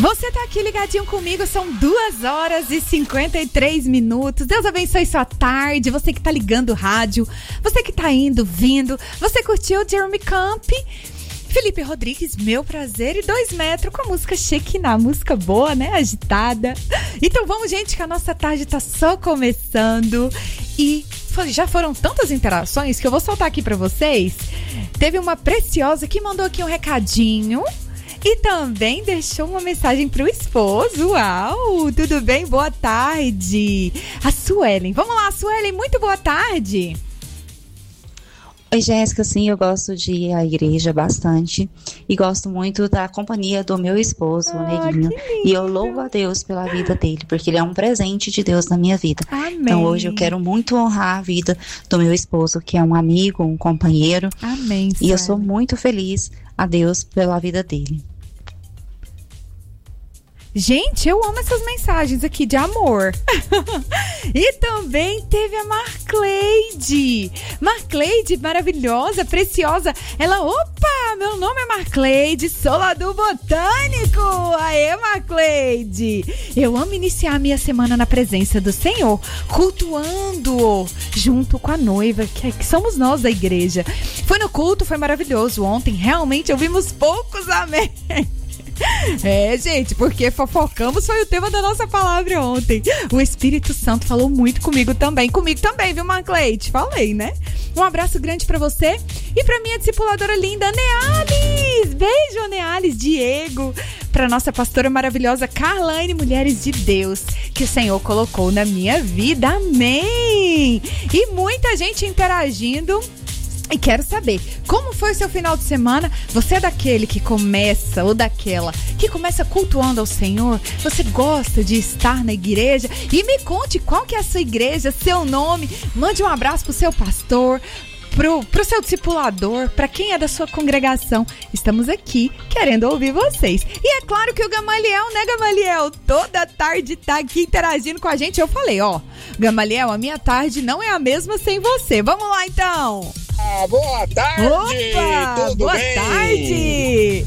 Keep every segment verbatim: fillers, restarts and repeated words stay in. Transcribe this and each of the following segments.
Você tá aqui ligadinho comigo, são duas horas e cinquenta e três minutos. Deus abençoe sua tarde, você que tá ligando o rádio, você que tá indo, vindo, você curtiu Jeremy Camp, Felipe Rodrigues, Meu Prazer e Dois Metros com a música Shekinah, música boa, né? Agitada. Então vamos, gente, que a nossa tarde tá só começando e já foram tantas interações que eu vou soltar aqui pra vocês. Teve uma preciosa que mandou aqui um recadinho e também deixou uma mensagem pro esposo. Uau, tudo bem? Boa tarde. A Suelen. Vamos lá, Suelen, muito boa tarde. Oi, Jéssica, sim, eu gosto de ir à igreja bastante e gosto muito da companhia do meu esposo, ah, o Neguinho, e eu louvo a Deus pela vida dele, porque ele é um presente de Deus na minha vida. Amém. Então hoje eu quero muito honrar a vida do meu esposo, que é um amigo, um companheiro. Amém. E eu sou muito feliz a Deus pela vida dele. Gente, eu amo essas mensagens aqui de amor. E também teve a Marcleide. Marcleide, maravilhosa, preciosa. Ela, opa, meu nome é Marcleide, sou lá do Botânico. Aê, Marcleide. Eu amo iniciar a minha semana na presença do Senhor, cultuando-o junto com a noiva, que, que somos nós da igreja. Foi no culto, foi maravilhoso ontem. Realmente ouvimos poucos amém. É, gente, porque fofocamos foi o tema da nossa palavra ontem. O Espírito Santo falou muito comigo também. Comigo também, viu, Marcleide? Falei, né? Um abraço grande pra você e pra minha discipuladora linda, Neales. Beijo, Neales, Diego. Pra nossa pastora maravilhosa, Carlaine, Mulheres de Deus, que o Senhor colocou na minha vida. Amém! E muita gente interagindo. E quero saber, como foi o seu final de semana? Você é daquele que começa, ou daquela que começa cultuando ao Senhor? Você gosta de estar na igreja? E me conte qual que é a sua igreja, seu nome. Mande um abraço pro seu pastor, pro, pro seu discipulador, para quem é da sua congregação. Estamos aqui querendo ouvir vocês. E é claro que o Gamaliel, né, Gamaliel? Toda tarde tá aqui interagindo com a gente. Eu falei, ó, Gamaliel, a minha tarde não é a mesma sem você. Vamos lá, então. Ah, boa tarde! Opa, tudo boa bem? tarde!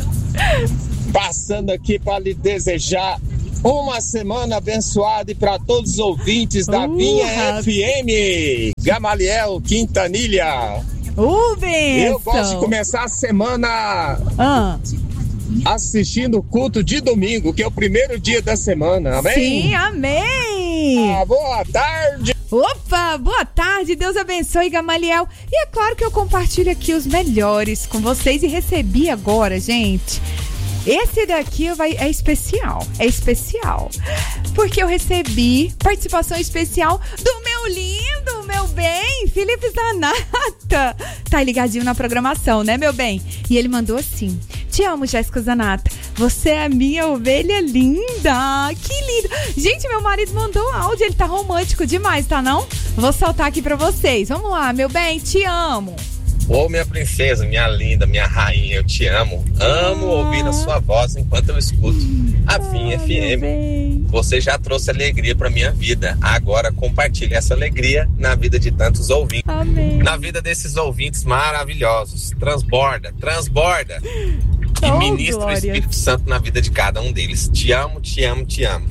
Passando aqui para lhe desejar uma semana abençoada e para todos os ouvintes da uh, Vinha F M, Gamaliel Quintanilha. Uh, benção. Eu gosto de começar a semana ah. assistindo o culto de domingo, que é o primeiro dia da semana, amém? Sim, amém! Ah, boa tarde! Opa, boa tarde, Deus abençoe, Gamaliel. E é claro que eu compartilho aqui os melhores com vocês e recebi agora, gente. Esse daqui vai, é especial, é especial, porque eu recebi participação especial do meu lindo, meu bem, Felipe Zanata. Tá ligadinho na programação, né, meu bem? E ele mandou assim: te amo, Jéssica Zanata, você é a minha ovelha linda. Que lindo. Gente, meu marido mandou áudio, ele tá romântico demais, tá não? Vou soltar aqui pra vocês. Vamos lá, meu bem, te amo. Ô, minha princesa, minha linda, minha rainha, eu te amo. Amo ah. ouvir a sua voz enquanto eu escuto a Vinha ah, F M. Você já trouxe alegria pra minha vida. Agora compartilhe essa alegria na vida de tantos ouvintes. Amém. Na vida desses ouvintes maravilhosos. Transborda, transborda. E oh, ministra glória. O Espírito Santo na vida de cada um deles. Te amo, te amo, te amo.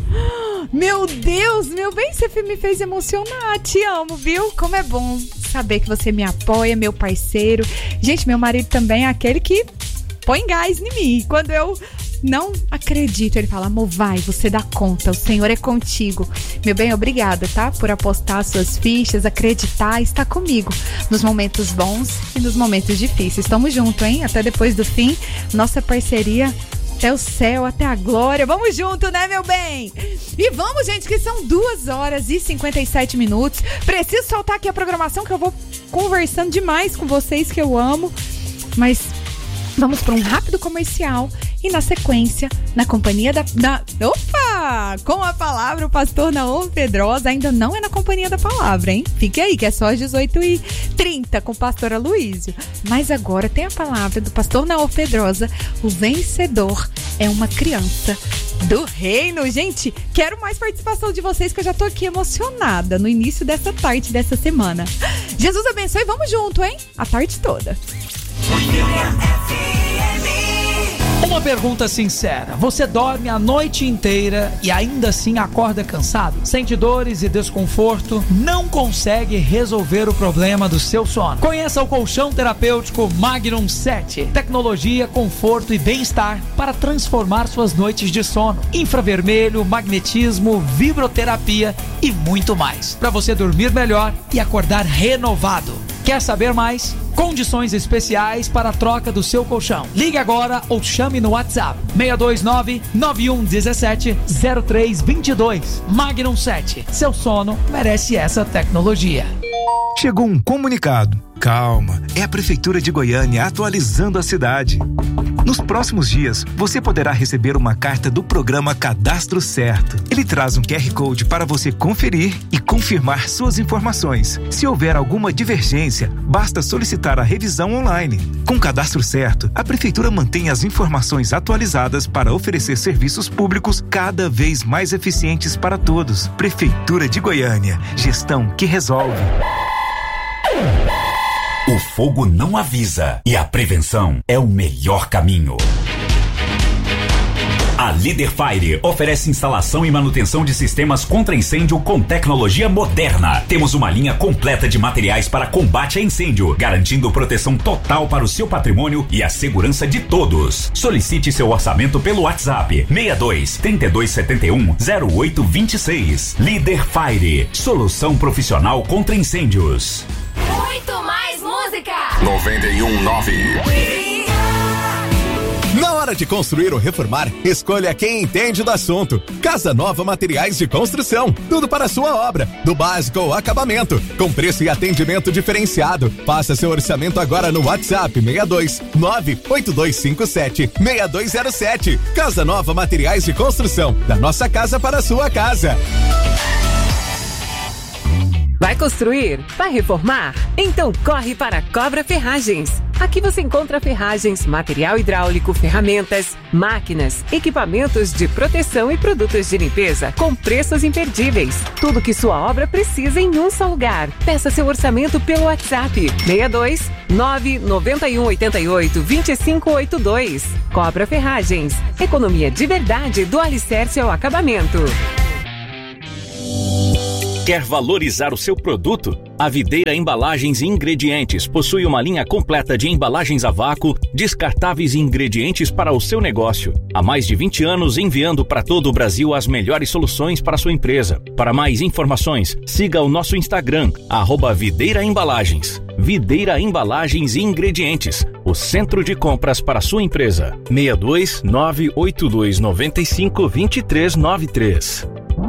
Meu Deus, meu bem, você me fez emocionar. Te amo, viu? Como é bom saber que você me apoia, meu parceiro. Gente, meu marido também é aquele que põe gás em mim. Quando eu não acredito, ele fala: amor, vai, você dá conta, o Senhor é contigo. Meu bem, obrigada, tá? Por apostar suas fichas, acreditar, estar comigo nos momentos bons e nos momentos difíceis. Estamos juntos, hein? Até depois do fim, nossa parceria até o céu, até a glória. Vamos junto, né, meu bem? E vamos, gente, que são duas horas e cinquenta e sete minutos. Preciso soltar aqui a programação, que eu vou conversando demais com vocês, que eu amo. Mas vamos para um rápido comercial e na sequência, na companhia da, da... Opa! Com a palavra, o pastor Naor Pedrosa. Ainda não é na companhia da palavra, hein? Fique aí, que é só às dezoito e trinta com o pastor Aloísio. Mas agora tem a palavra do pastor Naor Pedrosa. O vencedor é uma criança do reino. Gente, quero mais participação de vocês, que eu já tô aqui emocionada no início dessa tarde, dessa semana. Jesus abençoe, vamos junto, hein? A tarde toda. Uma pergunta sincera: você dorme a noite inteira e ainda assim acorda cansado? Sente dores e desconforto? Não consegue resolver o problema do seu sono? Conheça o colchão terapêutico Magnum sete. Tecnologia, conforto e bem-estar para transformar suas noites de sono. Infravermelho, magnetismo, vibroterapia e muito mais, para você dormir melhor e acordar renovado. Quer saber mais? Condições especiais para a troca do seu colchão. Ligue agora ou chame no WhatsApp seis dois nove, nove um um sete, zero três dois dois. Magnum sete. Seu sono merece essa tecnologia. Chegou um comunicado. Calma, é a Prefeitura de Goiânia atualizando a cidade. Nos próximos dias, você poderá receber uma carta do programa Cadastro Certo. Ele traz um Q R Code para você conferir e confirmar suas informações. Se houver alguma divergência, basta solicitar a revisão online. Com o Cadastro Certo, a Prefeitura mantém as informações atualizadas para oferecer serviços públicos cada vez mais eficientes para todos. Prefeitura de Goiânia, gestão que resolve. O fogo não avisa e a prevenção é o melhor caminho. A Líder Fire oferece instalação e manutenção de sistemas contra incêndio com tecnologia moderna. Temos uma linha completa de materiais para combate a incêndio, garantindo proteção total para o seu patrimônio e a segurança de todos. Solicite seu orçamento pelo WhatsApp seis dois, três dois sete um, zero oito dois seis. Líder Fire, solução profissional contra incêndios. Muito mais música. noventa e um nove. Na hora de construir ou reformar, escolha quem entende do assunto. Casa Nova Materiais de Construção. Tudo para a sua obra, do básico ao acabamento, com preço e atendimento diferenciado. Faça seu orçamento agora no WhatsApp seis dois nove, oito dois cinco sete, seis dois zero sete. Casa Nova Materiais de Construção. Da nossa casa para a sua casa. Vai construir? Vai reformar? Então corre para a Cobra Ferragens. Aqui você encontra ferragens, material hidráulico, ferramentas, máquinas, equipamentos de proteção e produtos de limpeza com preços imperdíveis. Tudo que sua obra precisa em um só lugar. Peça seu orçamento pelo WhatsApp seis dois nove, nove um oito oito, dois cinco oito dois. Cobra Ferragens. Economia de verdade do alicerce ao acabamento. Quer valorizar o seu produto? A Videira Embalagens e Ingredientes possui uma linha completa de embalagens a vácuo, descartáveis e ingredientes para o seu negócio. Há mais de vinte anos enviando para todo o Brasil as melhores soluções para a sua empresa. Para mais informações, siga o nosso Instagram, arroba Videira Embalagens. Videira Embalagens e Ingredientes, o centro de compras para a sua empresa. seis dois nove, oito dois nove cinco, dois três nove três.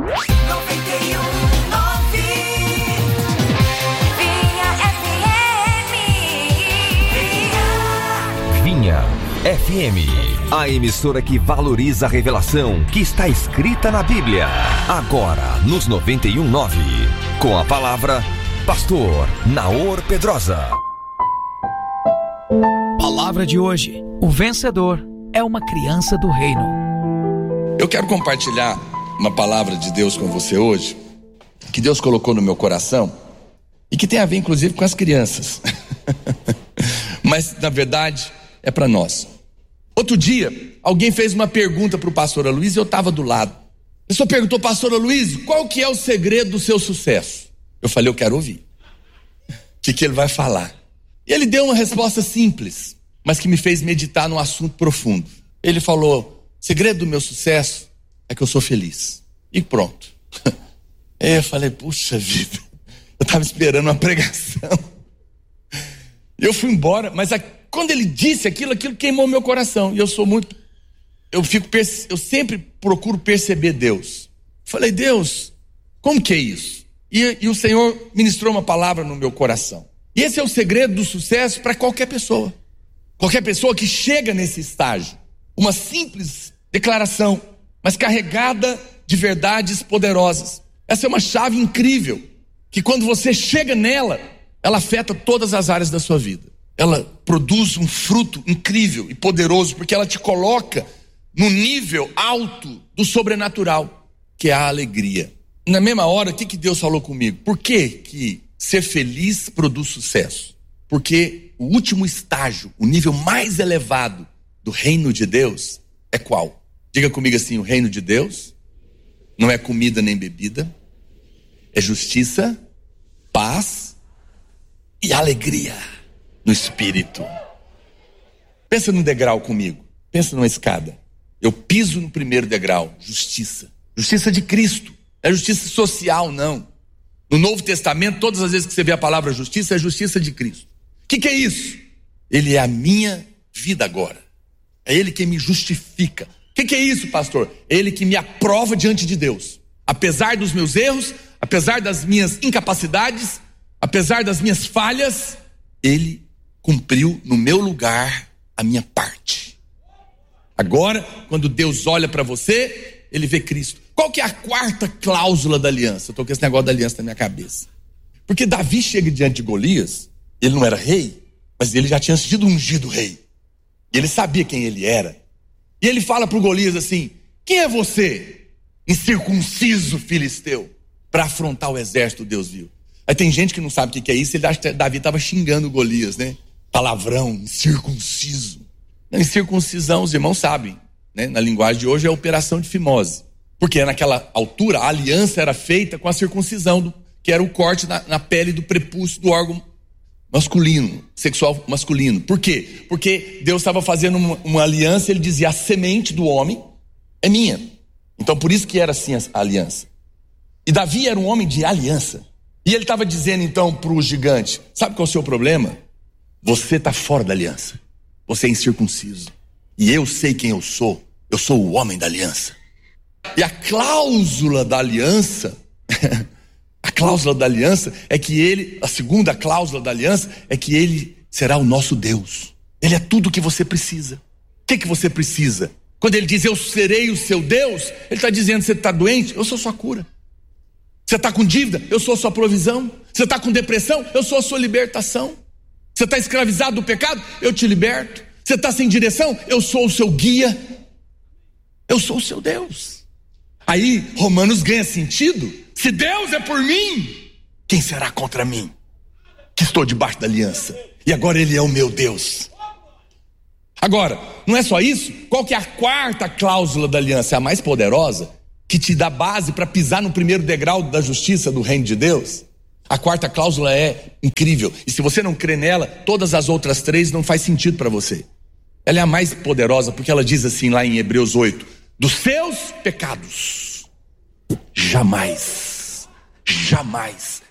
F M, a emissora que valoriza a revelação que está escrita na Bíblia. Agora, nos noventa e um nove, com a palavra Pastor Naor Pedrosa. Palavra de hoje: o vencedor é uma criança do reino. Eu quero compartilhar uma palavra de Deus com você hoje, que Deus colocou no meu coração e que tem a ver inclusive com as crianças. Mas na verdade é para nós. Outro dia, alguém fez uma pergunta para o pastor Aloysio e eu estava do lado. A pessoa perguntou: pastor Aloysio, qual que é o segredo do seu sucesso? Eu falei: eu quero ouvir. O que, que ele vai falar? E ele deu uma resposta simples, mas que me fez meditar num assunto profundo. Ele falou: o segredo do meu sucesso é que eu sou feliz. E pronto. Aí eu falei: puxa vida, eu estava esperando uma pregação. Eu fui embora, mas a quando ele disse aquilo, aquilo queimou meu coração. E eu sou muito, eu fico, eu sempre procuro perceber Deus. Falei: Deus, como que é isso? E, e o Senhor ministrou uma palavra no meu coração. E esse é o segredo do sucesso para qualquer pessoa. Qualquer pessoa que chega nesse estágio. Uma simples declaração, mas carregada de verdades poderosas. Essa é uma chave incrível, que quando você chega nela, ela afeta todas as áreas da sua vida. Ela produz um fruto incrível e poderoso, porque ela te coloca no nível alto do sobrenatural, que é a alegria. Na mesma hora, o que, que Deus falou comigo? Por que que ser feliz produz sucesso? Porque o último estágio, o nível mais elevado do reino de Deus é qual? Diga comigo assim: o reino de Deus não é comida nem bebida, é justiça, paz e alegria no Espírito. Pensa num degrau comigo, pensa numa escada. Eu piso no primeiro degrau, justiça. Justiça de Cristo, não é justiça social, não. No Novo Testamento, todas as vezes que você vê a palavra justiça, é justiça de Cristo. O que, que é isso? Ele é a minha vida agora. É Ele que me justifica. O que, que é isso, pastor? É Ele que me aprova diante de Deus. Apesar dos meus erros, apesar das minhas incapacidades, apesar das minhas falhas, Ele cumpriu no meu lugar a minha parte. Agora, quando Deus olha para você, Ele vê Cristo. Qual que é a quarta cláusula da aliança? Eu estou com esse negócio da aliança na minha cabeça. Porque Davi chega diante de Golias, ele não era rei, mas ele já tinha sido ungido rei. E ele sabia quem ele era. E ele fala para o Golias assim: quem é você, incircunciso filisteu, para afrontar o exército Deus viu? Aí tem gente que não sabe o que é isso, ele acha que Davi estava xingando Golias, né? Palavrão, incircunciso. Não, incircuncisão, os irmãos sabem, né? Na linguagem de hoje é operação de fimose. Porque naquela altura a aliança era feita com a circuncisão, do, que era o corte na, na pele do prepúcio do órgão masculino, sexual masculino. Por quê? Porque Deus estava fazendo uma, uma aliança, ele dizia: a semente do homem é minha. Então por isso que era assim a, a aliança. E Davi era um homem de aliança. E ele estava dizendo então para o gigante: sabe qual é o seu problema? Você está fora da aliança. Você é incircunciso. E eu sei quem eu sou. Eu sou o homem da aliança. E a cláusula da aliança, a cláusula da aliança é que ele, a segunda cláusula da aliança é que ele será o nosso Deus. Ele é tudo o que você precisa. O que, que você precisa? Quando ele diz eu serei o seu Deus, ele está dizendo: você está doente? Eu sou sua cura. Você está com dívida? Eu sou sua provisão. Você está com depressão? Eu sou a sua libertação. Você está escravizado do pecado? Eu te liberto. Você está sem direção? Eu sou o seu guia. Eu sou o seu Deus. Aí Romanos ganha sentido. Se Deus é por mim, quem será contra mim? Que estou debaixo da aliança. E agora Ele é o meu Deus. Agora, não é só isso. Qual que é a quarta cláusula da aliança? É a mais poderosa, que te dá base para pisar no primeiro degrau da justiça do reino de Deus. A quarta cláusula é incrível. E se você não crê nela, todas as outras três não faz sentido para você. Ela é a mais poderosa porque ela diz assim lá em Hebreus oito: dos seus pecados jamais, jamais